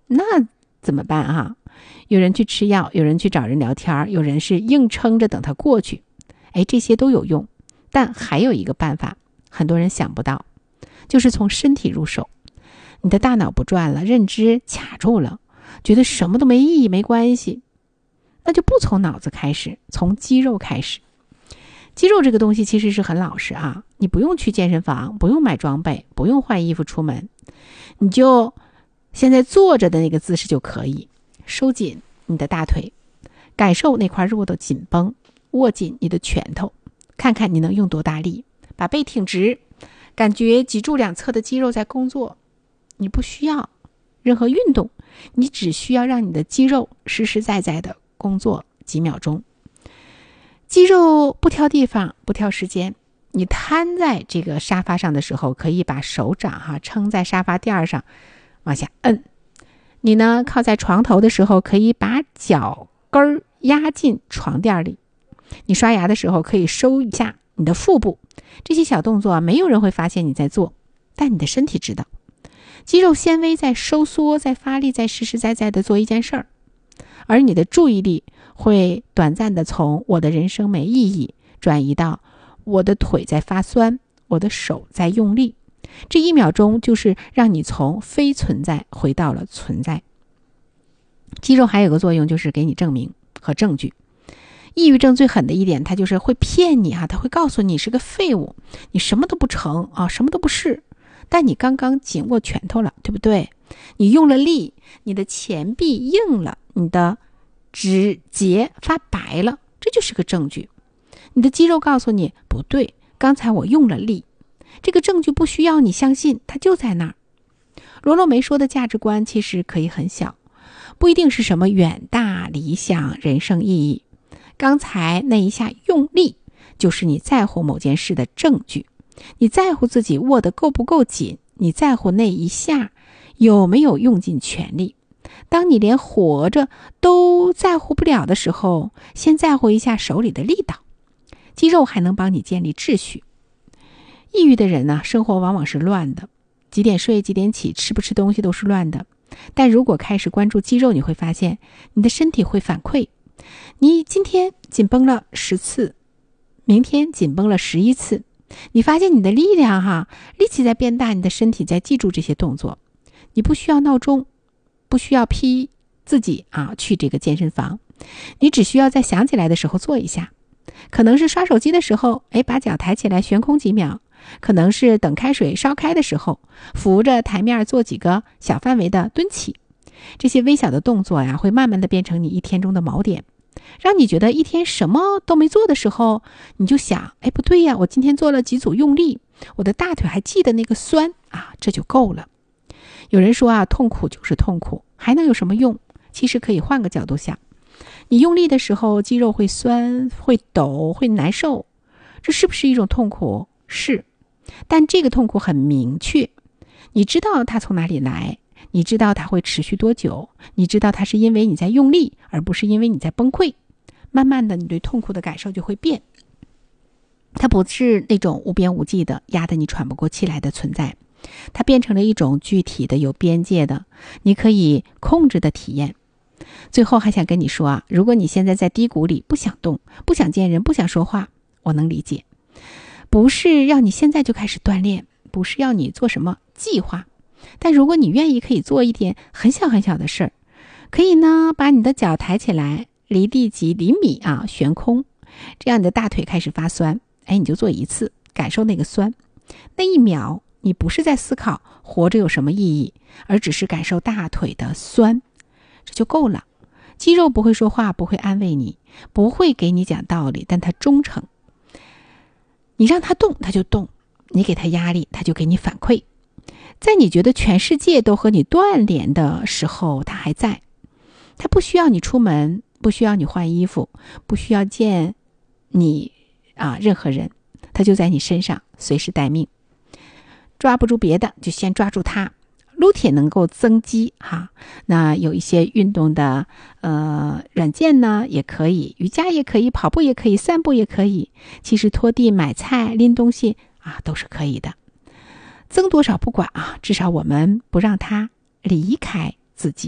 那怎么办啊？有人去吃药，有人去找人聊天，有人是硬撑着等它过去。这些都有用。但还有一个办法，很多人想不到，就是从身体入手。你的大脑不转了，认知卡住了，觉得什么都没意义，没关系，那就不从脑子开始，从肌肉开始。肌肉这个东西其实是很老实啊，你不用去健身房，不用买装备，不用换衣服出门，你就现在坐着的那个姿势就可以，收紧你的大腿，感受那块肉的紧绷，握紧你的拳头，看看你能用多大力，把背挺直，感觉脊柱两侧的肌肉在工作。你不需要任何运动，你只需要让你的肌肉实实在在的工作几秒钟。肌肉不挑地方，不挑时间，你瘫在这个沙发上的时候，可以把手掌撑在沙发垫上往下摁。你呢，靠在床头的时候，可以把脚跟压进床垫里。你刷牙的时候可以收一下你的腹部。这些小动作没有人会发现你在做，但你的身体知道。肌肉纤维在收缩，在发力，在实实在在的做一件事儿，而你的注意力会短暂的从我的人生没意义转移到我的腿在发酸，我的手在用力。这1秒钟就是让你从非存在回到了存在。肌肉还有个作用，就是给你证明和证据。抑郁症最狠的一点，它就是会骗你它会告诉你是个废物，你什么都不成什么都不是。但你刚刚紧握拳头了，对不对？你用了力，你的前臂硬了，你的指节发白了，这就是个证据。你的肌肉告诉你不对，刚才我用了力。这个证据不需要你相信，它就在那儿。罗洛梅说的价值观其实可以很小，不一定是什么远大理想人生意义。刚才那一下用力，就是你在乎某件事的证据。你在乎自己握得够不够紧，你在乎那一下有没有用尽全力。当你连活着都在乎不了的时候，先在乎一下手里的力道。肌肉还能帮你建立秩序。抑郁的人呢，生活往往是乱的，几点睡几点起，吃不吃东西都是乱的。但如果开始关注肌肉，你会发现你的身体会反馈。你今天紧绷了10次，明天紧绷了11次，你发现你的力量力气在变大，你的身体在记住这些动作。你不需要闹钟，不需要逼自己去这个健身房，你只需要在想起来的时候做一下。可能是刷手机的时候，把脚抬起来悬空几秒，可能是等开水烧开的时候，扶着台面做几个小范围的蹲起。这些微小的动作会慢慢的变成你一天中的锚点，让你觉得一天什么都没做的时候，你就想，不对呀，我今天做了几组用力，我的大腿还记得那个酸这就够了。有人说痛苦就是痛苦，还能有什么用？其实可以换个角度想，你用力的时候，肌肉会酸，会抖，会难受，这是不是一种痛苦？是，但这个痛苦很明确，你知道它从哪里来，你知道它会持续多久，你知道它是因为你在用力，而不是因为你在崩溃。慢慢的，你对痛苦的感受就会变，它不是那种无边无际的压得你喘不过气来的存在，它变成了一种具体的有边界的你可以控制的体验。最后还想跟你说如果你现在在低谷里，不想动，不想见人，不想说话，我能理解。不是要你现在就开始锻炼，不是要你做什么计划，但如果你愿意，可以做一点很小很小的事儿。可以呢，把你的脚抬起来，离地几厘米悬空，这样你的大腿开始发酸，你就做一次，感受那个酸。那1秒你不是在思考活着有什么意义，而只是感受大腿的酸，这就够了。肌肉不会说话，不会安慰你，不会给你讲道理，但它忠诚。你让它动，它就动；你给它压力，它就给你反馈。在你觉得全世界都和你断联的时候，它还在。它不需要你出门，不需要你换衣服，不需要见你任何人，它就在你身上，随时待命。抓不住别的，就先抓住它。撸铁能够增肌那有一些运动的软件呢也可以，瑜伽也可以，跑步也可以，散步也可以，其实拖地买菜拎东西都是可以的。增多少不管至少我们不让它离开自己。